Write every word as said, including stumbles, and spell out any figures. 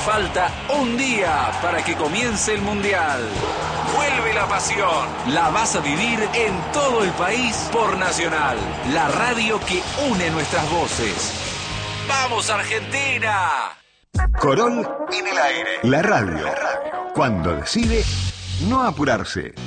Falta un día para que comience el Mundial. Vuelve la pasión. La vas a vivir en todo el país por Nacional, la radio que une nuestras voces. ¡Vamos, Argentina! Corol en el aire. La radio. Cuando decide no apurarse.